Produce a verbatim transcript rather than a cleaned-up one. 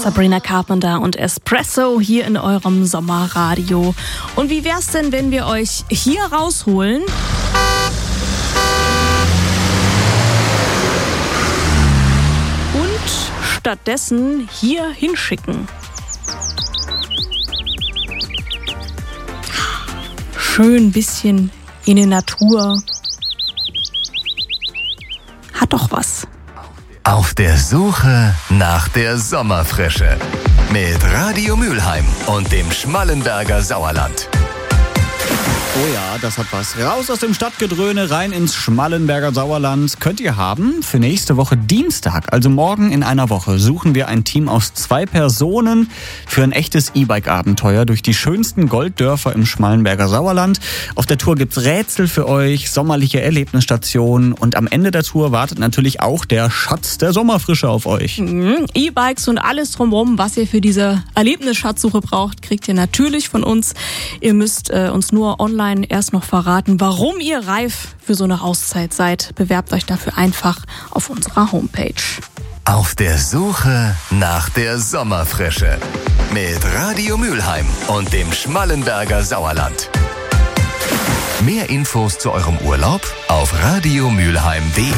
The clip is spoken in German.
Sabrina Carpenter und Espresso hier in eurem Sommerradio. Und wie wär's denn, wenn wir euch hier rausholen? Und stattdessen hier hinschicken. Schön ein bisschen in die Natur. Hat doch was. Auf der Suche nach der Sommerfrische mit Radio Mülheim und dem Schmallenberger Sauerland. Oh ja, das hat was. Raus aus dem Stadtgedröhne, rein ins Schmallenberger Sauerland. Könnt ihr haben für nächste Woche Dienstag, also morgen in einer Woche, suchen wir ein Team aus zwei Personen für ein echtes E-Bike-Abenteuer durch die schönsten Golddörfer im Schmallenberger Sauerland. Auf der Tour gibt's Rätsel für euch, sommerliche Erlebnisstationen und am Ende der Tour wartet natürlich auch der Schatz der Sommerfrische auf euch. Mhm. E-Bikes und alles drumherum, was ihr für diese Erlebnisschatzsuche braucht, kriegt ihr natürlich von uns. Ihr müsst äh, uns nur online erst noch verraten, warum ihr reif für so eine Auszeit seid. Bewerbt euch dafür einfach auf unserer Homepage. Auf der Suche nach der Sommerfrische mit Radio Mülheim und dem Schmallenberger Sauerland. Mehr Infos zu eurem Urlaub auf radiomülheim punkt de.